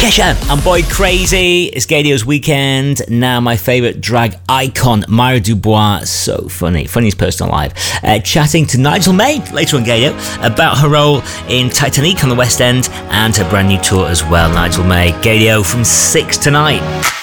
Kesha and Boy Crazy. It's Gayleo's weekend. Now my favourite drag icon, Myra Dubois, so funny, funniest person alive, chatting to Nigel May later on Gayleo about her role in Titanic on the West End and her brand new tour as well. Nigel May, Gayleo from 6 tonight.